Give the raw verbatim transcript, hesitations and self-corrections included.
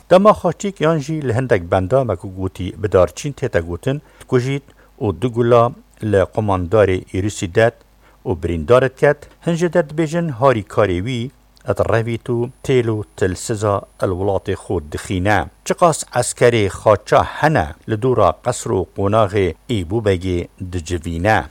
دما خاچیک یانجی لهندک بندا مکو گوتی بدارچین تیتا گوتن کجید و دگولا لقماندار ایروسی داد و بریندارت کت هنجه درد بیجن هاری کاریوی اترویتو تیلو تلسزا الولات خود دخینه چقاس عسکری خاچا هنه لدورا قصر و قناغ ایبو بگی دجوینه